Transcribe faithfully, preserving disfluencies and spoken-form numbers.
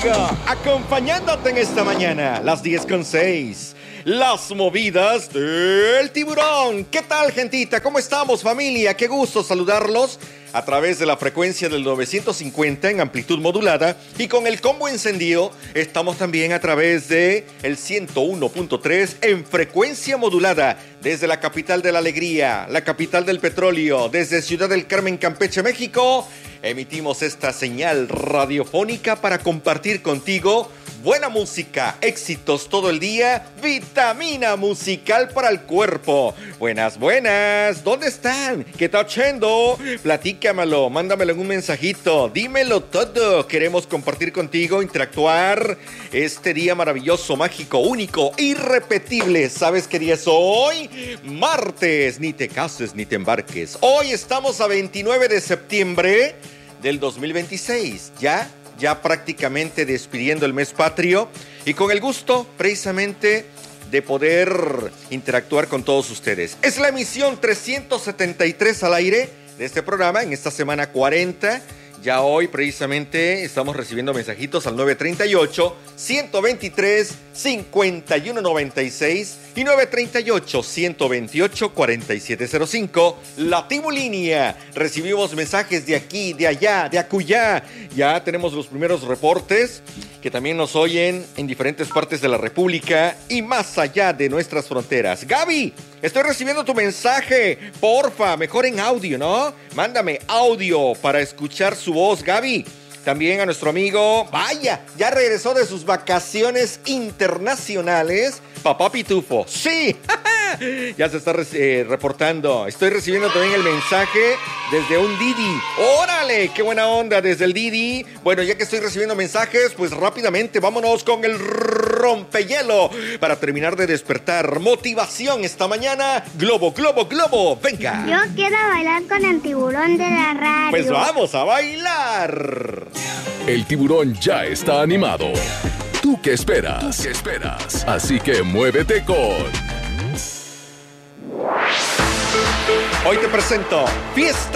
contigo, acompañándote en esta mañana, las diez con seis. Las movidas del tiburón. ¿Qué tal, gentita? ¿Cómo estamos, familia? Qué gusto saludarlos a través de la frecuencia del novecientos cincuenta en amplitud modulada, y con el combo encendido estamos también a través de el ciento uno punto tres en frecuencia modulada desde la capital de la alegría, la capital del petróleo, desde Ciudad del Carmen, Campeche, México. Emitimos esta señal radiofónica para compartir contigo buena música, éxitos todo el día, vitamina musical para el cuerpo. Buenas, buenas, ¿dónde están? ¿Qué está haciendo? Platícamelo, mándamelo en un mensajito, dímelo todo. Queremos compartir contigo, interactuar este día maravilloso, mágico, único, irrepetible. ¿Sabes qué día es hoy? Martes, ni te cases ni te embarques. Hoy estamos a veintinueve de septiembre del dos mil veintiséis, ¿ya? Ya prácticamente despidiendo el mes patrio y con el gusto precisamente de poder interactuar con todos ustedes. Es la emisión trescientos setenta y tres al aire de este programa en esta semana cuarenta. Ya hoy precisamente estamos recibiendo mensajitos al nueve treinta y ocho, ciento veintitrés, cincuenta y uno noventa y seis y nueve treinta y ocho, ciento veintiocho, cuarenta y siete cero cinco. La Tibulínea. Recibimos mensajes de aquí, de allá, de acullá. Ya tenemos los primeros reportes que también nos oyen en diferentes partes de la República y más allá de nuestras fronteras. Gaby, estoy recibiendo tu mensaje. Porfa, mejor en audio, ¿no? Mándame audio para escuchar su voz, Gaby. También a nuestro amigo, vaya, ya regresó de sus vacaciones internacionales, Papá Pitufo. ¡Sí! Ya se está eh, reportando. Estoy recibiendo también el mensaje desde un Didi. ¡Órale! ¡Qué buena onda desde el Didi! Bueno, ya que estoy recibiendo mensajes, pues rápidamente vámonos con el rompehielo para terminar de despertar. Motivación esta mañana. Globo, globo, globo. ¡Venga! Yo quiero bailar con el tiburón de la radio. Pues vamos a bailar. El tiburón ya está animado. ¿Tú qué esperas? ¿Tú qué esperas? Así que muévete con... Hoy te presento Fiesta